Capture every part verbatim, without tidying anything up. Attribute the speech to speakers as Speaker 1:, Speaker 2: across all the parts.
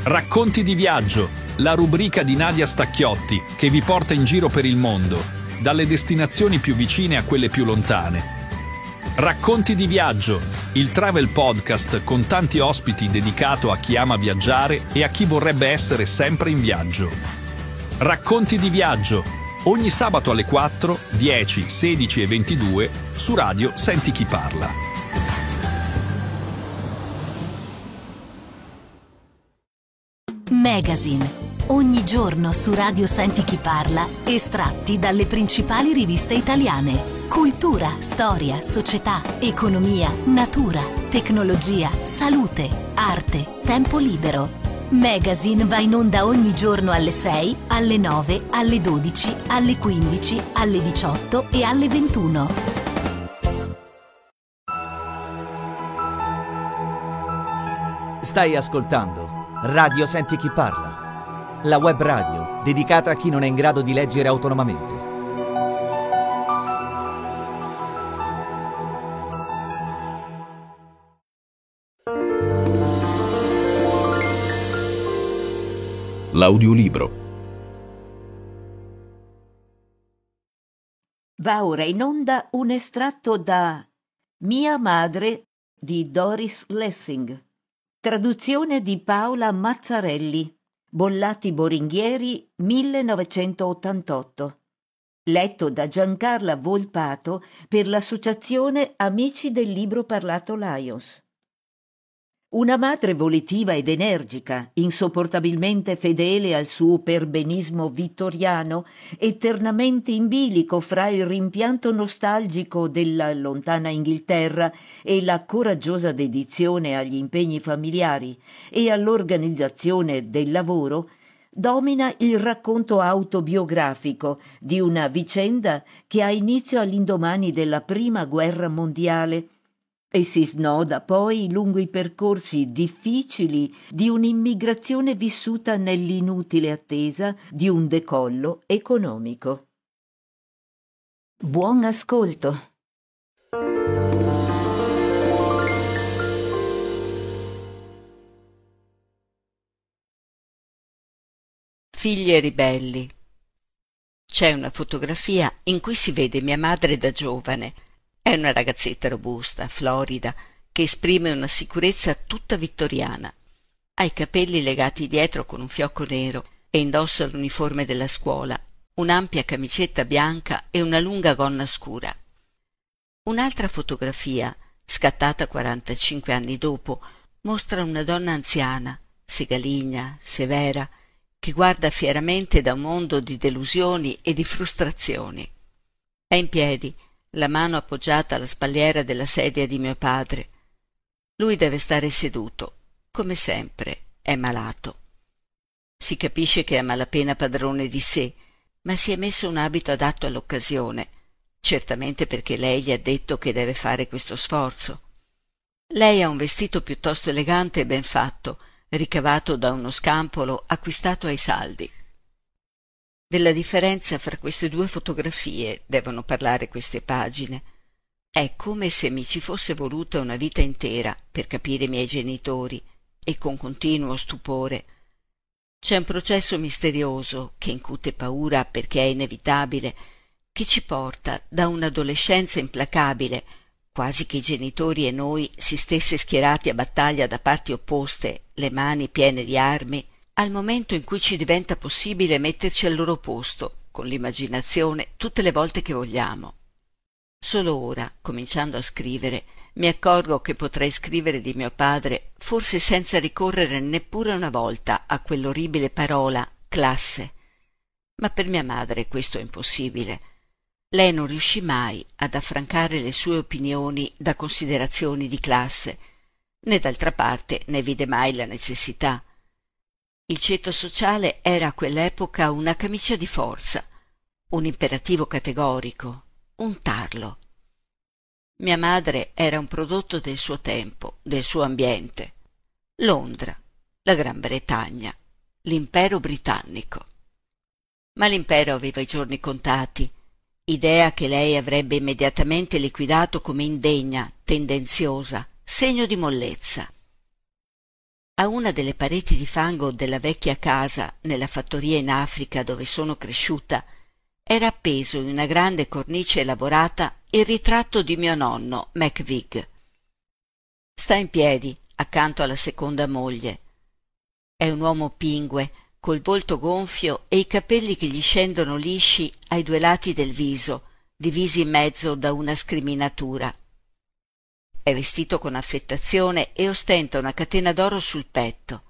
Speaker 1: Racconti di viaggio, la rubrica di Nadia Stacchiotti che vi porta in giro per il mondo, dalle destinazioni più vicine a quelle più lontane. Racconti di viaggio, il travel podcast con tanti ospiti dedicato a chi ama viaggiare e a chi vorrebbe essere sempre in viaggio. Racconti di viaggio, ogni sabato alle quattro, dieci, sedici e ventidue su Radio Senti Chi Parla.
Speaker 2: Magazine. Ogni giorno su Radio Senti Chi Parla, estratti dalle principali riviste italiane. Cultura, storia, società, economia, natura, tecnologia, salute, arte, tempo libero. Magazine va in onda ogni giorno alle sei, alle nove, alle dodici, alle quindici, alle diciotto e alle ventuno.
Speaker 3: Stai ascoltando Radio Senti Chi Parla, la web radio dedicata a chi non è in grado di leggere autonomamente.
Speaker 4: L'audiolibro.
Speaker 5: Va ora in onda un estratto da Mia madre di Doris Lessing, traduzione di Paola Mazzarelli, Bollati Boringhieri millenovecentottantotto, letto da Giancarla Volpato per l'associazione Amici del Libro Parlato Lions. Una madre volitiva ed energica, insopportabilmente fedele al suo perbenismo vittoriano, eternamente in bilico fra il rimpianto nostalgico della lontana Inghilterra e la coraggiosa dedizione agli impegni familiari e all'organizzazione del lavoro, domina il racconto autobiografico di una vicenda che ha inizio all'indomani della Prima Guerra Mondiale e si snoda poi lungo i percorsi difficili di un'immigrazione vissuta nell'inutile attesa di un decollo economico. Buon ascolto.
Speaker 6: Figlie ribelli. C'è una fotografia in cui si vede mia madre da giovane. È una ragazzetta robusta, florida, che esprime una sicurezza tutta vittoriana. Ha i capelli legati dietro con un fiocco nero e indossa l'uniforme della scuola, un'ampia camicetta bianca e una lunga gonna scura. Un'altra fotografia, scattata quarantacinque anni dopo, mostra una donna anziana, segaligna, severa, che guarda fieramente da un mondo di delusioni e di frustrazioni. È in piedi, la mano appoggiata alla spalliera della sedia di mio padre. Lui deve stare seduto, come sempre, è malato. Si capisce che è a malapena padrone di sé, ma si è messo un abito adatto all'occasione, certamente perché lei gli ha detto che deve fare questo sforzo. Lei ha un vestito piuttosto elegante e ben fatto, ricavato da uno scampolo acquistato ai saldi. Della differenza fra queste due fotografie devono parlare queste pagine. È come se mi ci fosse voluta una vita intera per capire i miei genitori, e con continuo stupore. C'è un processo misterioso che incute paura perché è inevitabile, che ci porta da un'adolescenza implacabile, quasi che i genitori e noi si stesse schierati a battaglia da parti opposte, le mani piene di armi, al momento in cui ci diventa possibile metterci al loro posto, con l'immaginazione, tutte le volte che vogliamo. Solo ora, cominciando a scrivere, mi accorgo che potrei scrivere di mio padre forse senza ricorrere neppure una volta a quell'orribile parola classe. Ma per mia madre questo è impossibile. Lei non riuscì mai ad affrancare le sue opinioni da considerazioni di classe, né d'altra parte ne vide mai la necessità. Il ceto sociale era a quell'epoca una camicia di forza, un imperativo categorico, un tarlo. Mia madre era un prodotto del suo tempo, del suo ambiente. Londra, la Gran Bretagna, l'impero britannico. Ma l'impero aveva i giorni contati, idea che lei avrebbe immediatamente liquidato come indegna, tendenziosa, segno di mollezza. A una delle pareti di fango della vecchia casa, nella fattoria in Africa dove sono cresciuta, era appeso in una grande cornice elaborata il ritratto di mio nonno, McVig. Sta in piedi, accanto alla seconda moglie. È un uomo pingue, col volto gonfio e i capelli che gli scendono lisci ai due lati del viso, divisi in mezzo da una scriminatura. È vestito con affettazione e ostenta una catena d'oro sul petto.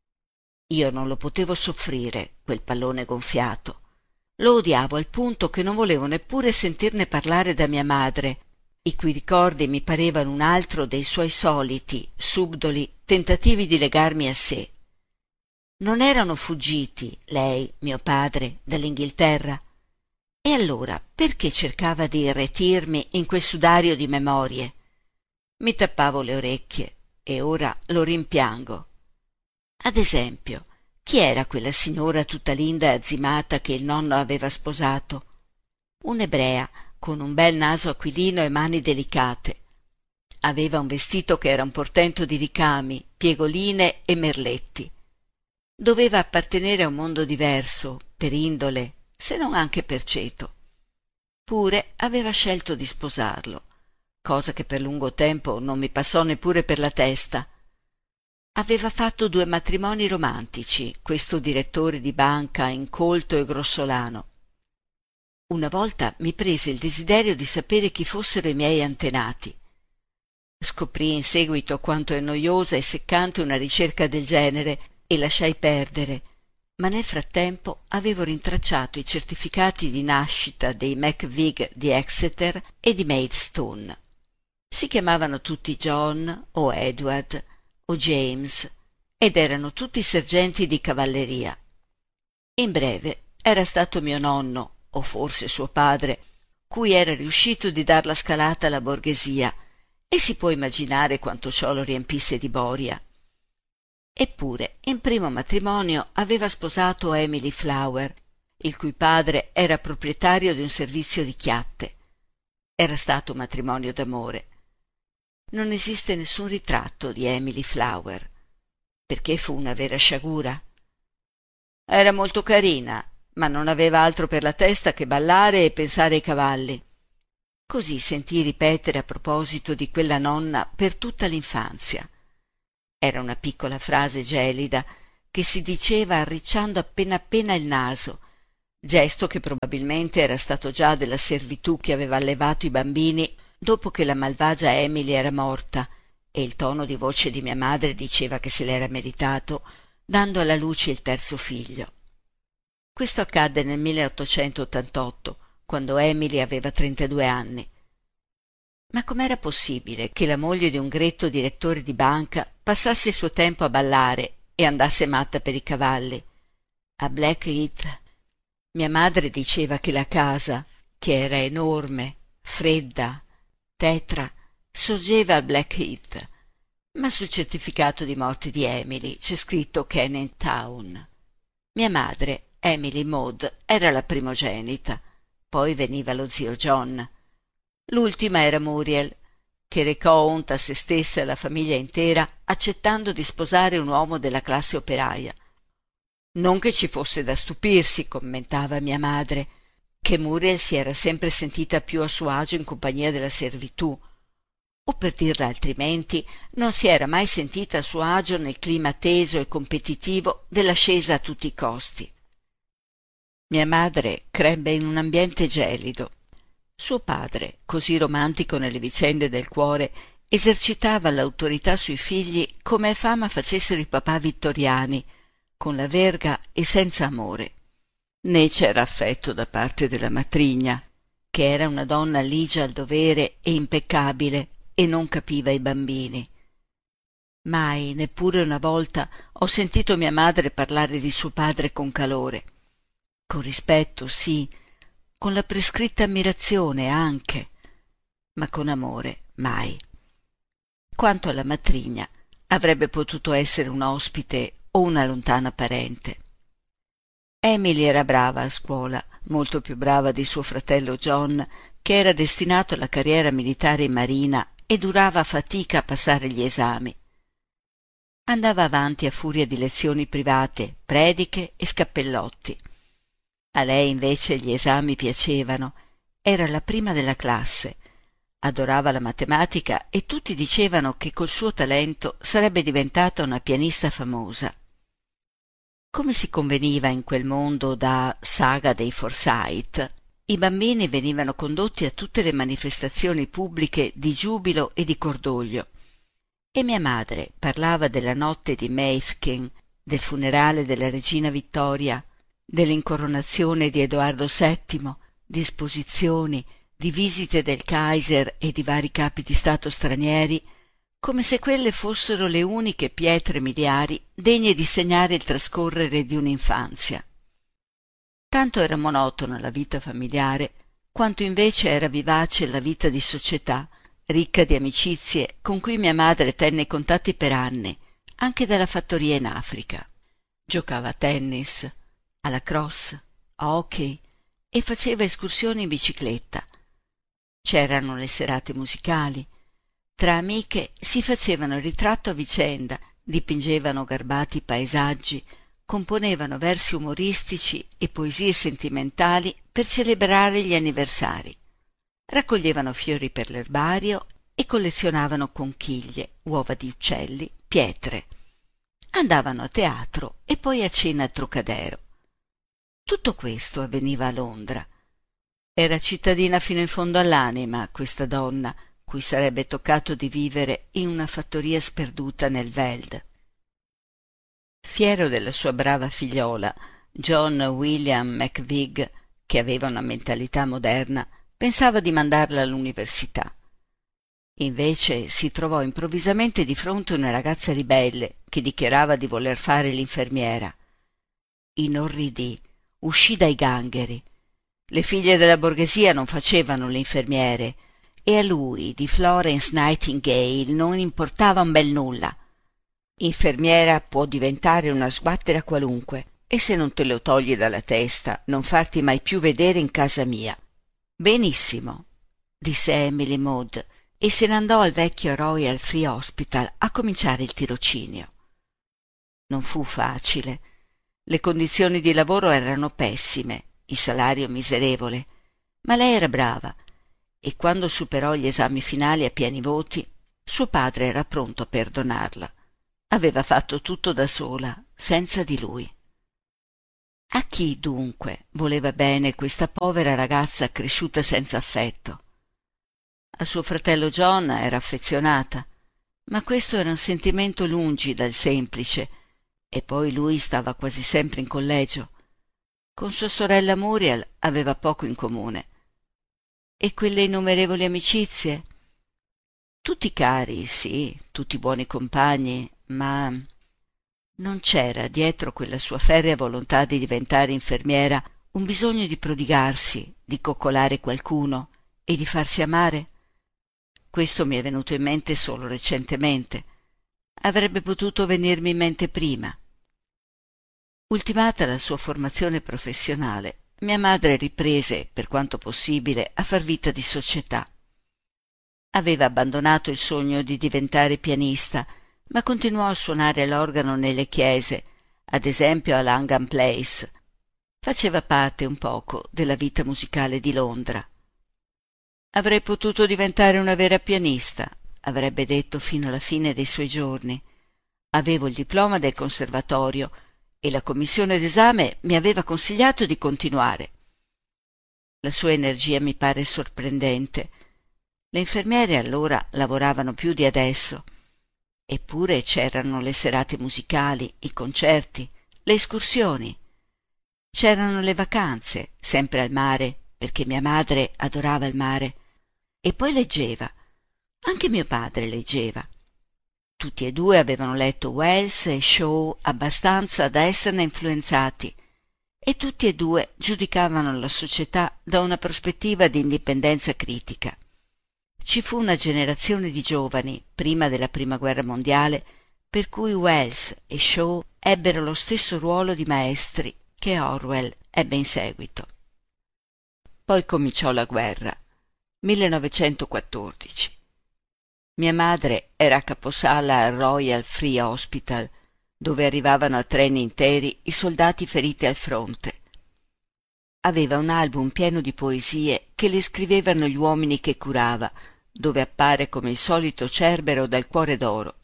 Speaker 6: Io non lo potevo soffrire, quel pallone gonfiato. Lo odiavo al punto che non volevo neppure sentirne parlare da mia madre, i cui ricordi mi parevano un altro dei suoi soliti, subdoli tentativi di legarmi a sé. Non erano fuggiti, lei, mio padre, dall'Inghilterra? E allora perché cercava di irretirmi in quel sudario di memorie? Mi tappavo le orecchie e ora lo rimpiango. Ad esempio, chi era quella signora tutta linda e azzimata che il nonno aveva sposato? Un'ebrea con un bel naso aquilino e mani delicate. Aveva un vestito che era un portento di ricami, piegoline e merletti. Doveva appartenere a un mondo diverso, per indole, se non anche per ceto. Pure aveva scelto di sposarlo, cosa che per lungo tempo non mi passò neppure per la testa. Aveva fatto due matrimoni romantici, questo direttore di banca incolto e grossolano. Una volta mi prese il desiderio di sapere chi fossero i miei antenati. Scoprì in seguito quanto è noiosa e seccante una ricerca del genere e lasciai perdere, ma nel frattempo avevo rintracciato i certificati di nascita dei McVig di Exeter e di Maidstone. Si chiamavano tutti John o Edward o James ed erano tutti sergenti di cavalleria. In breve, era stato mio nonno, o forse suo padre, cui era riuscito di dar la scalata alla borghesia, e si può immaginare quanto ciò lo riempisse di boria. Eppure, in primo matrimonio aveva sposato Emily Flower, il cui padre era proprietario di un servizio di chiatte. Era stato un matrimonio d'amore. Non esiste nessun ritratto di Emily Flower, perché fu una vera sciagura. Era molto carina, ma non aveva altro per la testa che ballare e pensare ai cavalli. Così sentii ripetere a proposito di quella nonna per tutta l'infanzia. Era una piccola frase gelida che si diceva arricciando appena appena il naso, gesto che probabilmente era stato già della servitù che aveva allevato i bambini dopo che la malvagia Emily era morta, e il tono di voce di mia madre diceva che se l'era meritato, dando alla luce il terzo figlio. Questo accadde nel milleottocentottantotto, quando Emily aveva trentadue anni. Ma com'era possibile che la moglie di un gretto direttore di banca passasse il suo tempo a ballare e andasse matta per i cavalli? A Blackheath mia madre diceva che la casa, che era enorme, fredda, tetra, sorgeva a Blackheath, ma sul certificato di morte di Emily c'è scritto Canning Town. Mia madre, Emily Maud, era la primogenita, poi veniva lo zio John. L'ultima era Muriel, che recò onta a se stessa e alla famiglia intera accettando di sposare un uomo della classe operaia. Non che ci fosse da stupirsi, commentava mia madre, che Muriel si era sempre sentita più a suo agio in compagnia della servitù, o per dirla altrimenti, non si era mai sentita a suo agio nel clima teso e competitivo dell'ascesa a tutti i costi. Mia madre crebbe in un ambiente gelido. Suo padre, così romantico nelle vicende del cuore, esercitava l'autorità sui figli come è fama facessero i papà vittoriani, con la verga e senza amore. Né c'era affetto da parte della matrigna, che era una donna ligia al dovere e impeccabile e non capiva i bambini. Mai, neppure una volta, ho sentito mia madre parlare di suo padre con calore. Con rispetto, sì, con la prescritta ammirazione anche, ma con amore mai. Quanto alla matrigna, avrebbe potuto essere un ospite o una lontana parente. Emily era brava a scuola, molto più brava di suo fratello John, che era destinato alla carriera militare in marina e durava a fatica a passare gli esami. Andava avanti a furia di lezioni private, prediche e scappellotti. A lei invece gli esami piacevano. Era la prima della classe. Adorava la matematica e tutti dicevano che col suo talento sarebbe diventata una pianista famosa. Come si conveniva in quel mondo da saga dei Forsyth, i bambini venivano condotti a tutte le manifestazioni pubbliche di giubilo e di cordoglio. E mia madre parlava della notte di Mafeking, del funerale della regina Vittoria, dell'incoronazione di Edoardo settimo, di esposizioni, di visite del Kaiser e di vari capi di Stato stranieri, come se quelle fossero le uniche pietre miliari degne di segnare il trascorrere di un'infanzia. Tanto era monotona la vita familiare, quanto invece era vivace la vita di società, ricca di amicizie con cui mia madre tenne contatti per anni, anche dalla fattoria in Africa. Giocava a tennis, a lacrosse, a hockey e faceva escursioni in bicicletta. C'erano le serate musicali. Tra amiche si facevano il ritratto a vicenda, dipingevano garbati paesaggi, componevano versi umoristici e poesie sentimentali per celebrare gli anniversari. Raccoglievano fiori per l'erbario e collezionavano conchiglie, uova di uccelli, pietre. Andavano a teatro e poi a cena al Trocadero. Tutto questo avveniva a Londra. Era cittadina fino in fondo all'anima, questa donna, cui sarebbe toccato di vivere in una fattoria sperduta nel Veld. Fiero della sua brava figliola, John William McVig, che aveva una mentalità moderna, pensava di mandarla all'università. Invece si trovò improvvisamente di fronte una ragazza ribelle che dichiarava di voler fare l'infermiera. Inorridì, uscì dai gangheri. Le figlie della borghesia non facevano le infermiere e a lui, di Florence Nightingale, non importava un bel nulla. Infermiera può diventare una sguattera qualunque e se non te lo togli dalla testa non farti mai più vedere in casa mia. Benissimo, disse Emily Maud e se ne andò al vecchio Royal Free Hospital a cominciare il tirocinio. Non fu facile. Le condizioni di lavoro erano pessime, il salario miserevole, ma lei era brava e quando superò gli esami finali a pieni voti, suo padre era pronto a perdonarla. Aveva fatto tutto da sola, senza di lui. A chi, dunque, voleva bene questa povera ragazza cresciuta senza affetto? A suo fratello John era affezionata, ma questo era un sentimento lungi dal semplice, e poi lui stava quasi sempre in collegio. Con sua sorella Muriel aveva poco in comune. E quelle innumerevoli amicizie? Tutti cari, sì, tutti buoni compagni, ma non c'era dietro quella sua ferrea volontà di diventare infermiera un bisogno di prodigarsi, di coccolare qualcuno e di farsi amare? Questo mi è venuto in mente solo recentemente. Avrebbe potuto venirmi in mente prima. Ultimata la sua formazione professionale, mia madre riprese, per quanto possibile, a far vita di società. Aveva abbandonato il sogno di diventare pianista, ma continuò a suonare l'organo nelle chiese, ad esempio a Langham Place. Faceva parte un poco della vita musicale di Londra. Avrei potuto diventare una vera pianista, avrebbe detto fino alla fine dei suoi giorni. Avevo il diploma del conservatorio e la commissione d'esame mi aveva consigliato di continuare. La sua energia mi pare sorprendente. Le infermiere allora lavoravano più di adesso. Eppure c'erano le serate musicali, i concerti, le escursioni. C'erano le vacanze, sempre al mare, perché mia madre adorava il mare. E poi leggeva. Anche mio padre leggeva. Tutti e due avevano letto Wells e Shaw abbastanza da esserne influenzati e tutti e due giudicavano la società da una prospettiva di indipendenza critica. Ci fu una generazione di giovani, prima della Prima Guerra Mondiale, per cui Wells e Shaw ebbero lo stesso ruolo di maestri che Orwell ebbe in seguito. Poi cominciò la guerra, millenovecentoquattordici. Mia madre era caposala al Royal Free Hospital, dove arrivavano a treni interi i soldati feriti al fronte. Aveva un album pieno di poesie che le scrivevano gli uomini che curava, dove appare come il solito Cerbero dal cuore d'oro.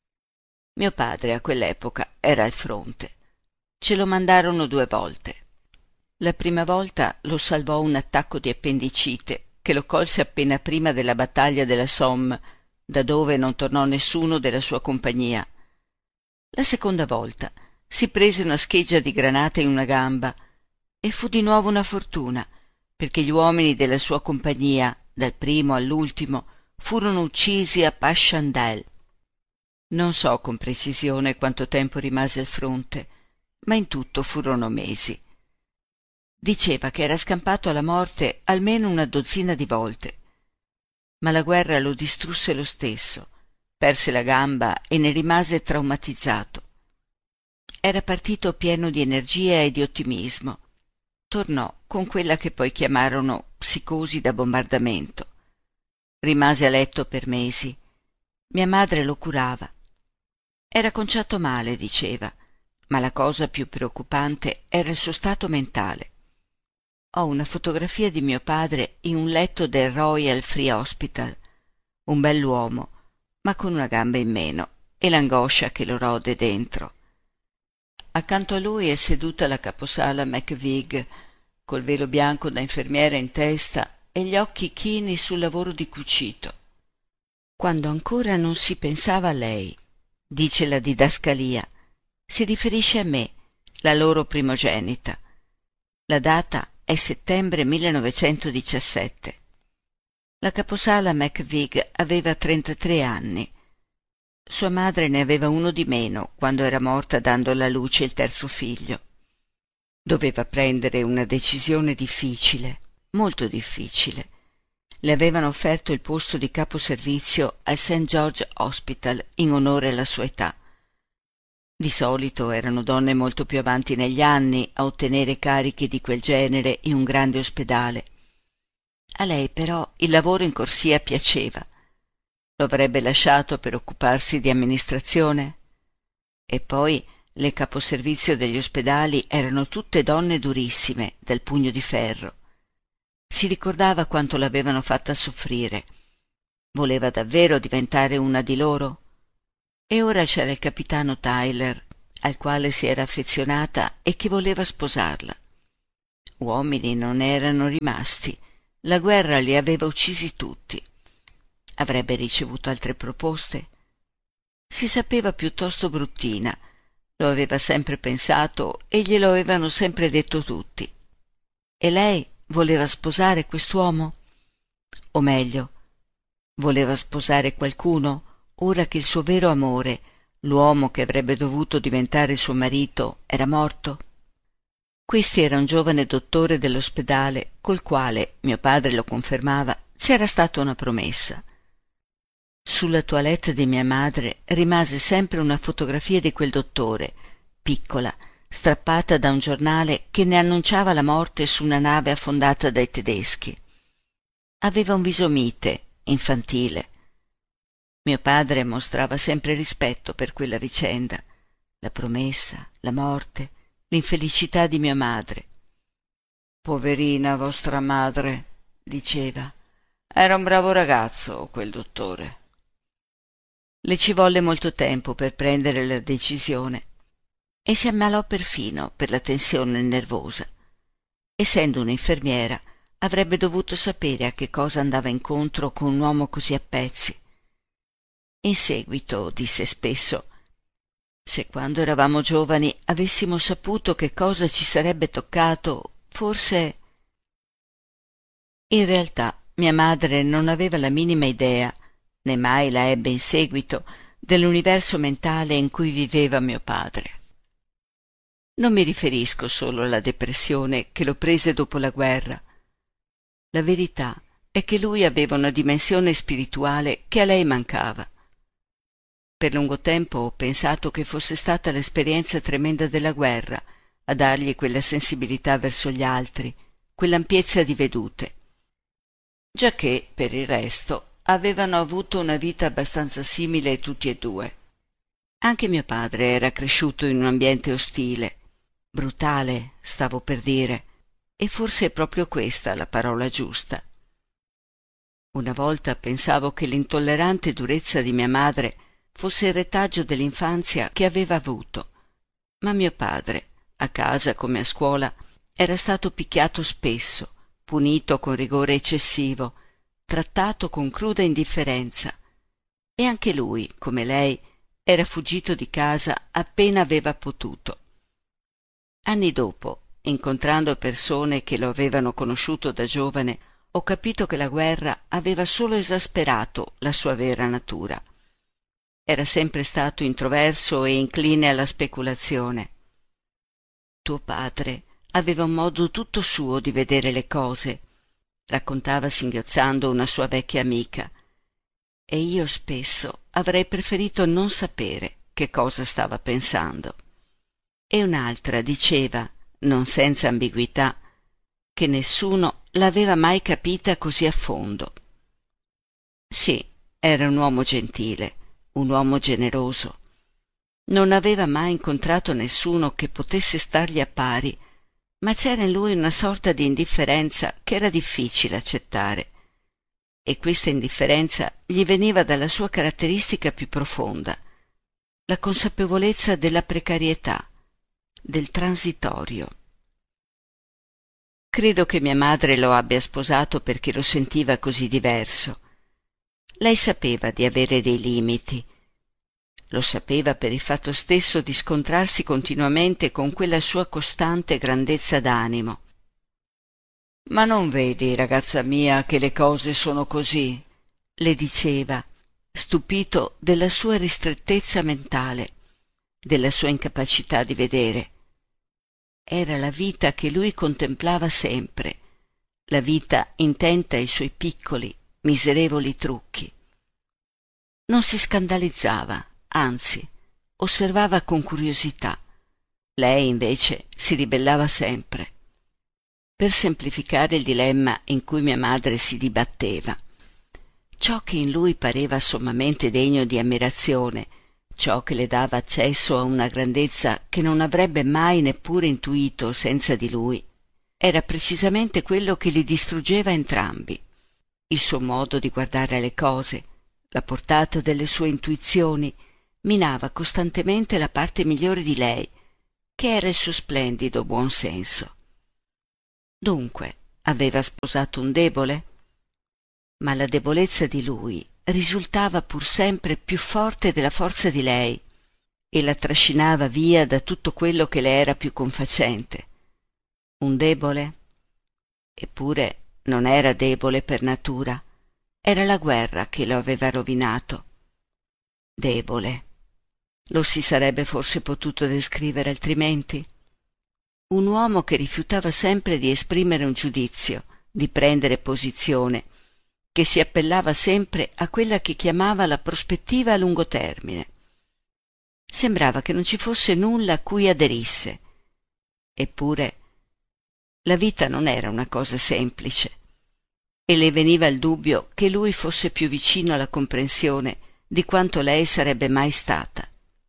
Speaker 6: Mio padre a quell'epoca era al fronte. Ce lo mandarono due volte. La prima volta lo salvò un attacco di appendicite che lo colse appena prima della battaglia della Somme, da dove non tornò nessuno della sua compagnia. La seconda volta si prese una scheggia di granate in una gamba e fu di nuovo una fortuna, perché gli uomini della sua compagnia, dal primo all'ultimo, furono uccisi a Passchendaele. Non so con precisione quanto tempo rimase al fronte, ma in tutto furono mesi. Diceva che era scampato alla morte almeno una dozzina di volte, ma la guerra lo distrusse lo stesso, perse la gamba e ne rimase traumatizzato. Era partito pieno di energia e di ottimismo. Tornò con quella che poi chiamarono psicosi da bombardamento. Rimase a letto per mesi. Mia madre lo curava. Era conciato male, diceva, ma la cosa più preoccupante era il suo stato mentale. Ho una fotografia di mio padre in un letto del Royal Free Hospital. Un bell'uomo, ma con una gamba in meno e l'angoscia che lo rode dentro. Accanto a lui è seduta la caposala McVig, col velo bianco da infermiera in testa e gli occhi chini sul lavoro di cucito. Quando ancora non si pensava a lei, dice la didascalia, si riferisce a me, la loro primogenita. La data è settembre millenovecentodiciassette. La caposala McVig aveva trentatré anni. Sua madre ne aveva uno di meno quando era morta dando alla luce il terzo figlio. Doveva prendere una decisione difficile, molto difficile. Le avevano offerto il posto di caposervizio al Saint George Hospital in onore alla sua età. Di solito erano donne molto più avanti negli anni a ottenere carichi di quel genere in un grande ospedale. A lei però il lavoro in corsia piaceva. Lo avrebbe lasciato per occuparsi di amministrazione? E poi le caposervizio degli ospedali erano tutte donne durissime, dal pugno di ferro. Si ricordava quanto l'avevano fatta soffrire. Voleva davvero diventare una di loro? E ora c'era il capitano Tyler, al quale si era affezionata e che voleva sposarla. Uomini non erano rimasti. La guerra li aveva uccisi tutti. Avrebbe ricevuto altre proposte? Si sapeva piuttosto bruttina. Lo aveva sempre pensato e glielo avevano sempre detto tutti. E lei voleva sposare quest'uomo? O meglio, voleva sposare qualcuno ora che il suo vero amore, l'uomo che avrebbe dovuto diventare suo marito, era morto? Questi era un giovane dottore dell'ospedale col quale, mio padre lo confermava, c'era stata una promessa. Sulla toilette di mia madre rimase sempre una fotografia di quel dottore, piccola, strappata da un giornale che ne annunciava la morte su una nave affondata dai tedeschi. Aveva un viso mite, infantile. Mio padre mostrava sempre rispetto per quella vicenda, la promessa, la morte, l'infelicità di mia madre. «Poverina vostra madre», diceva, «era un bravo ragazzo, quel dottore». Le ci volle molto tempo per prendere la decisione e si ammalò perfino per la tensione nervosa. Essendo un'infermiera, avrebbe dovuto sapere a che cosa andava incontro con un uomo così a pezzi. In seguito disse spesso: «Se quando eravamo giovani avessimo saputo che cosa ci sarebbe toccato, forse...» In realtà mia madre non aveva la minima idea, né mai la ebbe in seguito, dell'universo mentale in cui viveva mio padre. Non mi riferisco solo alla depressione che lo prese dopo la guerra. La verità è che lui aveva una dimensione spirituale che a lei mancava. Per lungo tempo ho pensato che fosse stata l'esperienza tremenda della guerra a dargli quella sensibilità verso gli altri, quell'ampiezza di vedute. Giacché, per il resto, avevano avuto una vita abbastanza simile tutti e due. Anche mio padre era cresciuto in un ambiente ostile, brutale, stavo per dire, e forse è proprio questa la parola giusta. Una volta pensavo che l'intollerante durezza di mia madre fosse il retaggio dell'infanzia che aveva avuto, ma mio padre, a casa come a scuola, era stato picchiato spesso, punito con rigore eccessivo, trattato con cruda indifferenza, e anche lui, come lei, era fuggito di casa appena aveva potuto. Anni dopo, incontrando persone che lo avevano conosciuto da giovane, ho capito che la guerra aveva solo esasperato la sua vera natura. Era sempre stato introverso e incline alla speculazione. Tuo padre aveva un modo tutto suo di vedere le cose, raccontava singhiozzando una sua vecchia amica, e io spesso avrei preferito non sapere che cosa stava pensando. E un'altra diceva, non senza ambiguità, che nessuno l'aveva mai capita così a fondo. Sì, era un uomo gentile, un uomo generoso. Non aveva mai incontrato nessuno che potesse stargli a pari, ma c'era in lui una sorta di indifferenza che era difficile accettare. E questa indifferenza gli veniva dalla sua caratteristica più profonda, la consapevolezza della precarietà, del transitorio. Credo che mia madre lo abbia sposato perché lo sentiva così diverso. Lei sapeva di avere dei limiti. Lo sapeva per il fatto stesso di scontrarsi continuamente con quella sua costante grandezza d'animo. «Ma non vedi, ragazza mia, che le cose sono così?» le diceva, stupito della sua ristrettezza mentale, della sua incapacità di vedere. Era la vita che lui contemplava sempre, la vita intenta ai suoi piccoli, miserevoli trucchi. Non si scandalizzava, anzi, osservava con curiosità. Lei, invece, si ribellava sempre. Per semplificare il dilemma in cui mia madre si dibatteva, ciò che in lui pareva sommamente degno di ammirazione, ciò che le dava accesso a una grandezza che non avrebbe mai neppure intuito senza di lui, era precisamente quello che li distruggeva entrambi. Il suo modo di guardare le cose, la portata delle sue intuizioni, minava costantemente la parte migliore di lei, che era il suo splendido buon senso. Dunque, aveva sposato un debole? Ma la debolezza di lui risultava pur sempre più forte della forza di lei e la trascinava via da tutto quello che le era più confacente. Un debole? Eppure non era debole per natura, era la guerra che lo aveva rovinato. Debole. Lo si sarebbe forse potuto descrivere altrimenti? Un uomo che rifiutava sempre di esprimere un giudizio, di prendere posizione, che si appellava sempre a quella che chiamava la prospettiva a lungo termine. Sembrava che non ci fosse nulla a cui aderisse. Eppure la vita non era una cosa semplice, e le veniva il dubbio che lui fosse più vicino alla comprensione di quanto lei sarebbe mai stata.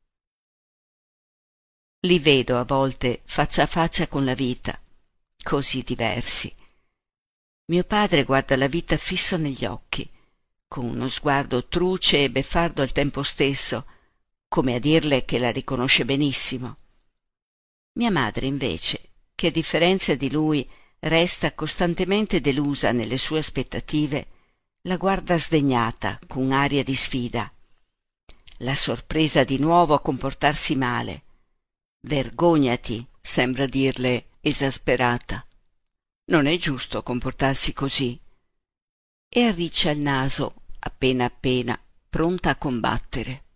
Speaker 6: Li vedo a volte faccia a faccia con la vita, così diversi. Mio padre guarda la vita fisso negli occhi, con uno sguardo truce e beffardo al tempo stesso, come a dirle che la riconosce benissimo. Mia madre, invece, che a differenza di lui resta costantemente delusa nelle sue aspettative, la guarda sdegnata, con aria di sfida. La sorpresa di nuovo a comportarsi male. «Vergognati», sembra dirle esasperata. Non è giusto comportarsi così. E arriccia il naso, appena appena, pronta a combattere.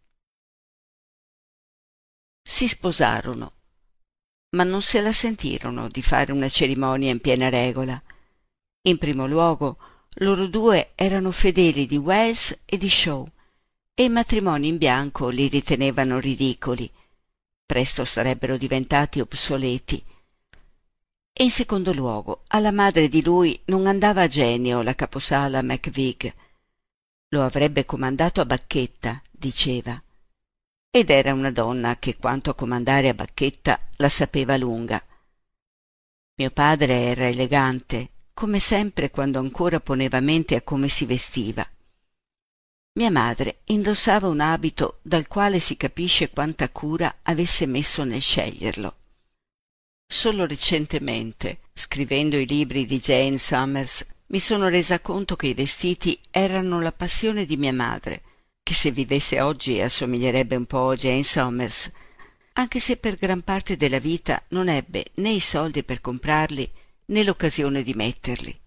Speaker 6: Si sposarono, ma non se la sentirono di fare una cerimonia in piena regola. In primo luogo, loro due erano fedeli di Wells e di Shaw, e i matrimoni in bianco li ritenevano ridicoli. Presto sarebbero diventati obsoleti. E in secondo luogo, alla madre di lui non andava a genio la caposala McVig. Lo avrebbe comandato a bacchetta, diceva. Ed era una donna che quanto a comandare a bacchetta la sapeva lunga. Mio padre era elegante, come sempre quando ancora poneva mente a come si vestiva. Mia madre indossava un abito dal quale si capisce quanta cura avesse messo nel sceglierlo. Solo recentemente, scrivendo i libri di Jane Summers, mi sono resa conto che i vestiti erano la passione di mia madre, che se vivesse oggi assomiglierebbe un po' a Jane Summers, anche se per gran parte della vita non ebbe né i soldi per comprarli né l'occasione di metterli.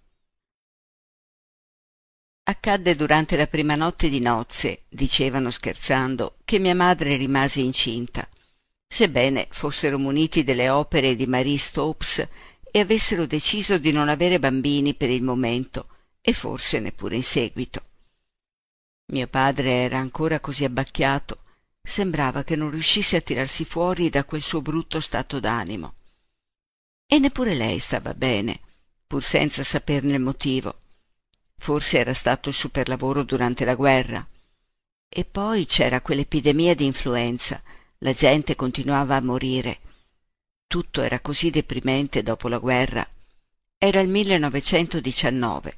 Speaker 6: Accadde durante la prima notte di nozze, dicevano scherzando, che mia madre rimase incinta, sebbene fossero muniti delle opere di Marie Stopes e avessero deciso di non avere bambini per il momento e forse neppure in seguito. Mio padre era ancora così abbacchiato, sembrava che non riuscisse a tirarsi fuori da quel suo brutto stato d'animo. E neppure lei stava bene, pur senza saperne il motivo. Forse era stato il superlavoro durante la guerra. E poi c'era quell'epidemia di influenza, la gente continuava a morire. Tutto era così deprimente dopo la guerra. Era il millenovecentodiciannove.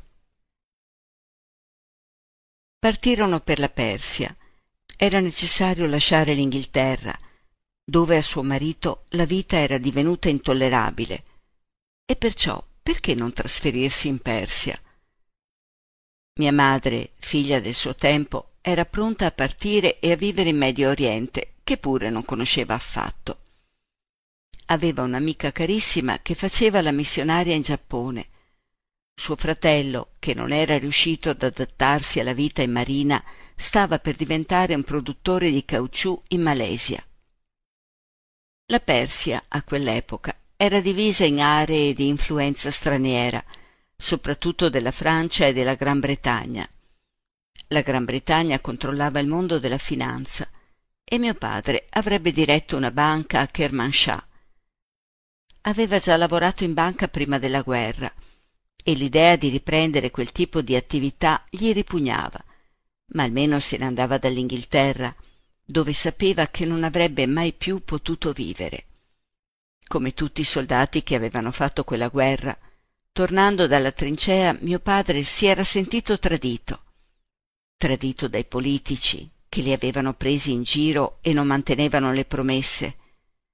Speaker 6: Partirono per la Persia. Era necessario lasciare l'Inghilterra, dove a suo marito la vita era divenuta intollerabile. E perciò perché non trasferirsi in Persia? Mia madre, figlia del suo tempo, era pronta a partire e a vivere in Medio Oriente, che pure non conosceva affatto. Aveva un'amica carissima che faceva la missionaria in Giappone. Suo fratello, che non era riuscito ad adattarsi alla vita in marina, stava per diventare un produttore di caucciù in Malesia. La Persia, a quell'epoca, era divisa in aree di influenza straniera, soprattutto della Francia e della Gran Bretagna. La Gran Bretagna controllava il mondo della finanza e mio padre avrebbe diretto una banca a Kermanshah. Aveva già lavorato in banca prima della guerra e l'idea di riprendere quel tipo di attività gli ripugnava, ma almeno se ne andava dall'Inghilterra, dove sapeva che non avrebbe mai più potuto vivere. Come tutti i soldati che avevano fatto quella guerra, tornando dalla trincea mio padre si era sentito tradito. Tradito dai politici, che li avevano presi in giro e non mantenevano le promesse.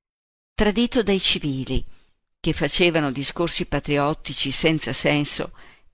Speaker 6: Tradito dai civili, che facevano discorsi patriottici senza senso